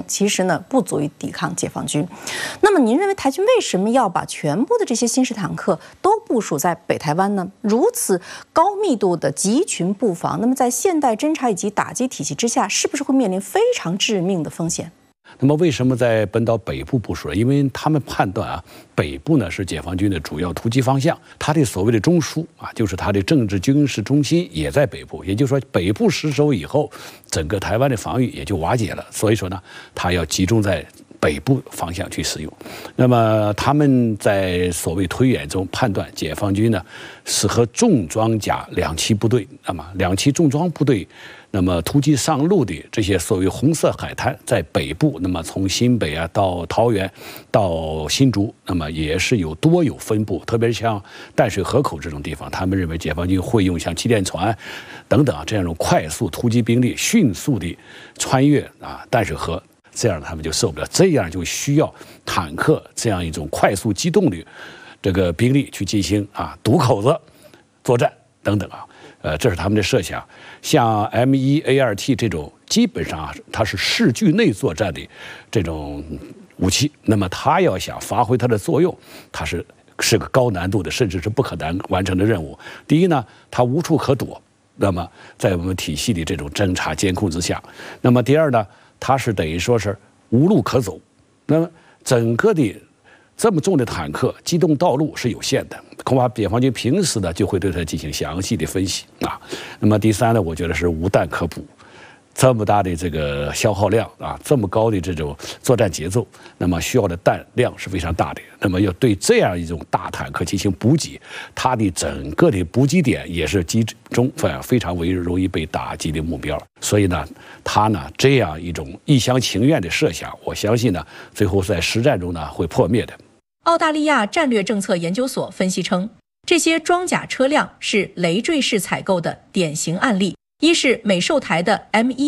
其实呢不足以抵抗解放军。那么您认为台军为什么要把全部的这些新式坦克都部署在北台湾呢？如此高密度的集群布防，那么在现代侦察以及打击体系之下，是不是会面临非常致命的风险？ 那么为什么在本岛北部部署呢？因为他们判断啊，北部呢是解放军的主要突击方向，他的所谓的中枢啊，就是他的政治军事中心也在北部，也就是说北部失守以后，整个台湾的防御也就瓦解了。所以说呢，他要集中在北部方向去使用。那么他们在所谓推演中判断，解放军呢是和重装甲两栖部队，那么两栖重装部队。那么突击上路的这些所谓红色海滩在北部，那么从新北啊到桃园到新竹，那么也是多有分布，特别是像淡水河口这种地方，他们认为解放军会用像气垫船等等这样一种快速突击兵力迅速地穿越淡水河，这样他们就受不了，这样就需要坦克这样一种快速机动的这个兵力去进行堵口子作战等等这是他们的设想。像 M1A2T 这种，基本上它是视距内作战的这种武器，那么它要想发挥它的作用，它是个高难度的，甚至是不可能完成的任务。第一呢，它无处可躲，那么在我们体系的这种侦察监控之下；那么第二呢，它是等于说是无路可走，那么整个的这么重的坦克机动道路是有限的，恐怕解放军平时呢就会对它进行详细的分析那么第三呢，我觉得是无弹可补，这么大的这个消耗量这么高的这种作战节奏，那么需要的弹量是非常大的。那么要对这样一种大坦克进行补给，它的整个的补给点也是集中非常容易被打击的目标。所以呢，它呢这样一种一厢情愿的设想，我相信呢，最后在实战中呢会破灭的。 澳大利亚战略政策研究所分析称，这些装甲车辆是累赘式采购的典型案例。一是美售台的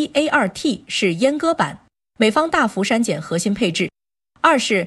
M1A2T 是阉割版，美方大幅删减核心配置；二是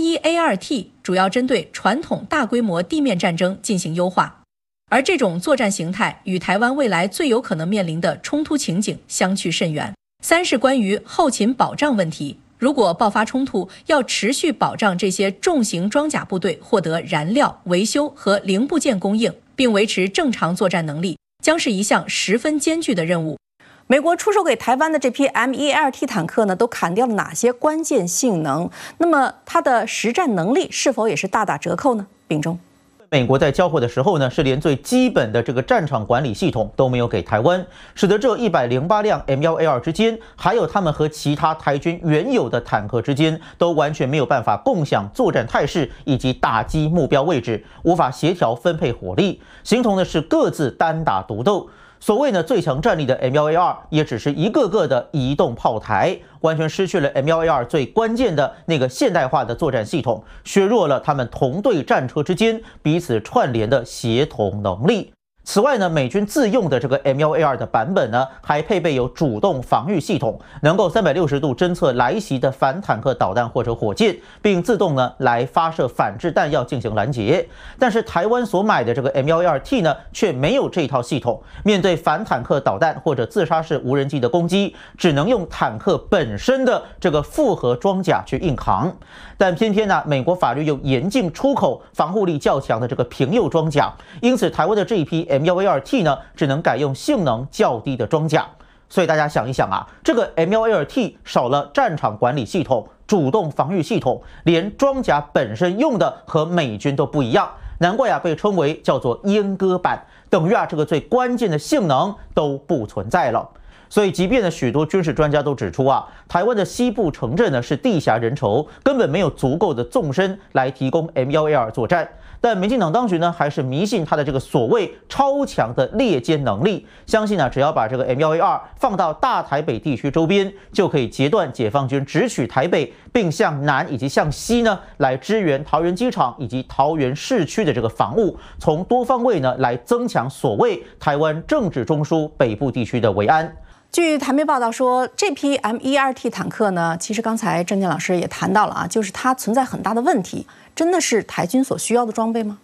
M1A2T 主要针对传统大规模地面战争进行优化，而这种作战形态与台湾未来最有可能面临的冲突情景相去甚远。三是关于后勤保障问题，如果爆发冲突，要持续保障这些重型装甲部队获得燃料、维修和零部件供应，并维持正常作战能力，将是一项十分艰巨的任务。 美国出售给台湾的这批 M1A2T 坦克呢，都砍掉了哪些关键性能？那么它的实战能力是否也是大打折扣呢？秉忠。 美国在交货的时候呢，是连最基本的这个战场管理系统都没有给台湾，使得这108辆 M1A2 之间，还有他们和其他台军原有的坦克之间，都完全没有办法共享作战态势以及打击目标位置，无法协调分配火力，形同的是各自单打独斗。所谓呢最强战力的 M1A2 也只是一个个的移动炮台，完全失去了 M1A2 最关键的那个现代化的作战系统，削弱了他们同队战车之间彼此串联的协同能力。此外呢，美军自用的这个 M1A2 的版本呢，还配备有主动防御系统，能够360度侦测来袭的反坦克导弹或者火箭，并自动呢来发射反制弹药进行拦截。但是台湾所买的这个 M1A2T 呢，却没有这套系统，面对反坦克导弹或者自杀式无人机的攻击，只能用坦克本身的这个复合装甲去硬扛。但偏偏呢，美国法律又严禁出口防护力较强的这个平釉装甲，因此台湾的这一批 M1A2T 呢，只能改用性能较低的装甲。所以大家想一想这个 M1A2T 少了战场管理系统、主动防御系统，连装甲本身用的和美军都不一样，难怪被称为叫做阉割版，等于这个最关键的性能都不存在了。所以，即便呢许多军事专家都指出台湾的西部城镇呢是地狭人稠，根本没有足够的纵深来提供 M1A2 作战。但民进党当局呢，还是迷信他的这个所谓超强的猎歼能力，相信只要把这个 M1A2 放到大台北地区周边，就可以截断解放军直取台北，并向南以及向西呢来支援桃园机场以及桃园市区的这个防务，从多方位呢来增强所谓台湾政治中枢北部地区的维安。 据台媒报道说，这批 M1A2T 坦克呢，其实刚才郑健老师也谈到了就是它存在很大的问题，真的是台军所需要的装备吗？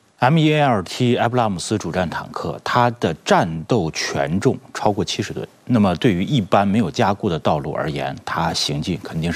M1A2T 埃布拉姆斯主战坦克，它的战斗权重超过70吨，那么对于一般没有加固的道路而言，它行进肯定是